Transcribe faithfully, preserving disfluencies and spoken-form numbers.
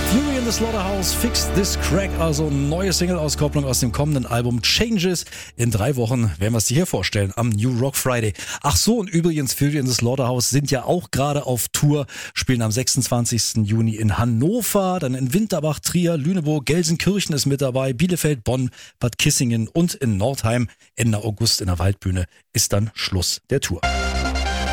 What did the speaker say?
Fury in the Slaughterhouse, Fix This Crack, also neue Single-Auskopplung aus dem kommenden Album Changes. In drei Wochen werden wir es dir hier vorstellen am New Rock Friday. Ach so, und übrigens, Fury in the Slaughterhouse sind ja auch gerade auf Tour, spielen am sechsundzwanzigsten Juni in Hannover, dann in Winterbach, Trier, Lüneburg, Gelsenkirchen ist mit dabei, Bielefeld, Bonn, Bad Kissingen und in Nordheim. Ende August in der Waldbühne ist dann Schluss der Tour.